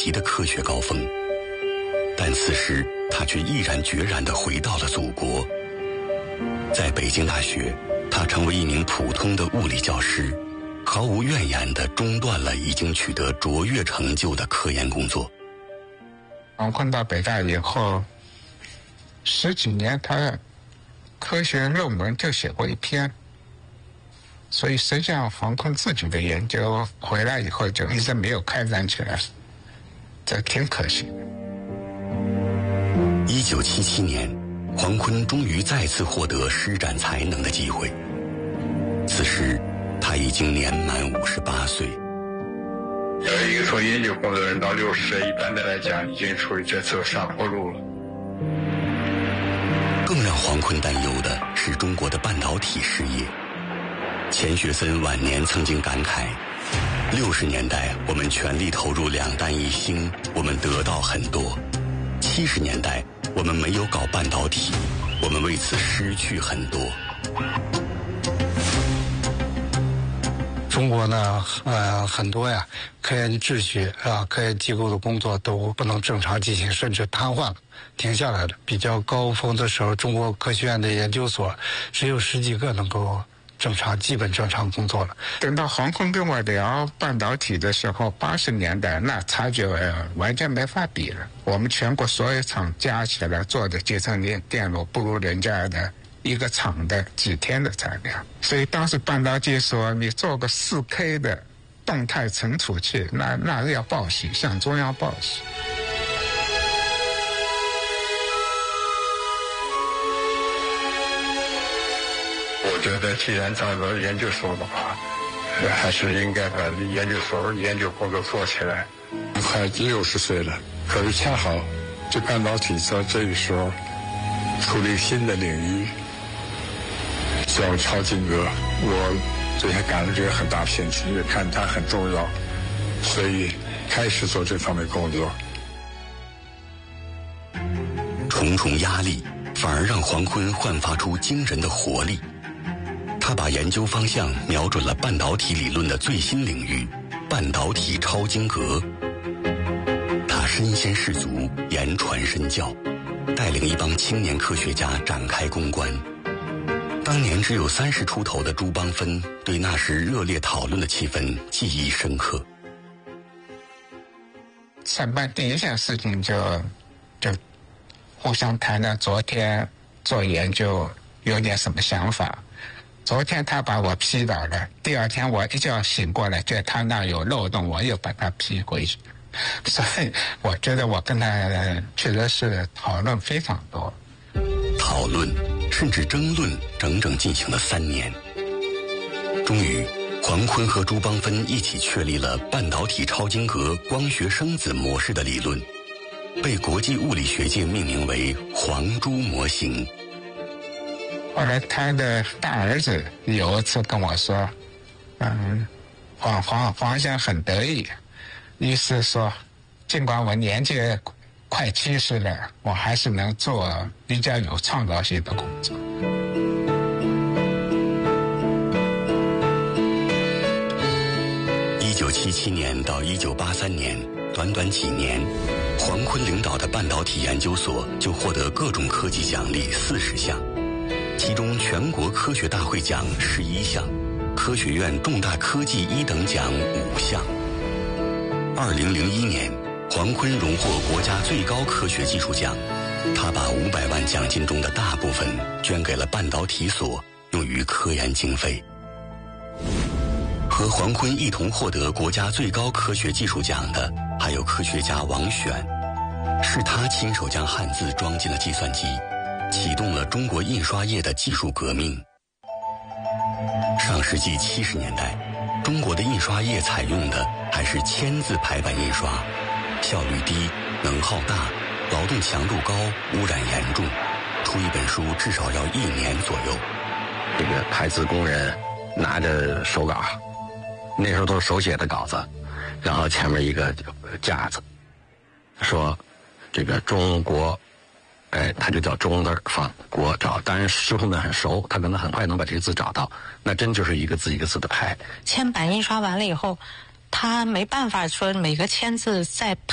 极的科学高峰。但此时他却毅然决然地回到了祖国。在北京大学，他成为一名普通的物理教师，毫无怨言地中断了已经取得卓越成就的科研工作。 黄坤到北大以后10几年，他科学论文就写过一篇，所以实际上黄坤自己的研究回来以后就一直没有开展起来，这挺可惜的。 1977年，黄坤终于再次获得施展才能的机会。此时他已经年满58岁。 一个做研究工作的人到60岁，一般的来讲已经处于这走下坡路了。 更让黄坤担忧的是中国的半导体事业。钱学森晚年曾经感慨：60年代我们全力投入两弹一星，我们得到很多；70年代我们没有搞半导体，我们为此失去很多。 中国呢，很多科研秩序科研机构的工作都不能正常进行，甚至瘫痪了，停下来了。比较高峰的时候，中国科学院的研究所只有10几个能够基本正常工作了。 等到黄坤跟我聊半导体的时候，80年代那差距完全没法比了。我们全国所有厂加起来做的集成电路不如人家的一个厂的几天的产量，所以当时半导体说你做个4K 的动态存储器，那要报喜，向中央报喜。 我觉得既然找到研究所的话，还是应该把研究所研究工作做起来。 快60岁了，可是恰好这半导体在这个时候出了一个新的领域，叫超晶格。我对它感到这个很大兴趣，也看它很重要，所以开始做这方面工作。 重重压力反而让黄坤焕发出惊人的活力。他把研究方向瞄准了半导体理论的最新领域——半导体超晶格。他身先士卒，言传身教，带领一帮青年科学家展开攻关。当年只有30出头的朱邦芬对那时热烈讨论的气氛记忆深刻。 上班第一件事情就互相谈谈昨天做研究有点什么想法。昨天他把我批倒了，第二天我一觉醒过来，觉得他那有漏洞，我又把他批回去。所以我觉得我跟他确实是讨论非常多， 讨论甚至争论整整进行了3年。终于，黄坤和朱邦芬一起确立了半导体超晶格光学生子模式的理论，被国际物理学界命名为黄朱模型。 后来他的大儿子有一次跟我说，黄先生很得意，意思说尽管我年纪快70了，我还是能做比较有创造性的工作。 1977年到1983年，短短几年，黄坤领导的半导体研究所就获得各种科技奖励40项，其中全国科学大会奖11项，科学院重大科技1等奖5项。2001年，黄坤荣获国家最高科学技术奖，他把500万奖金中的大部分捐给了半导体所，用于科研经费。和黄坤一同获得国家最高科学技术奖的还有科学家王选，是他亲手将汉字装进了计算机，启动了中国印刷业的技术革命。上世纪70年代，中国的印刷业采用的还是签字排版印刷，效率低，能耗大，劳动强度高，污染严重，出一本书至少要1年左右。 这个排字工人拿着手稿，那时候都是手写的稿子，然后前面一个架子，说这个中国，他就叫中字放国找，当然师傅们很熟，他可能很快能把这个字找到，那真就是一个字一个字的排。 铅版印刷完了以后，他没办法说每个签字再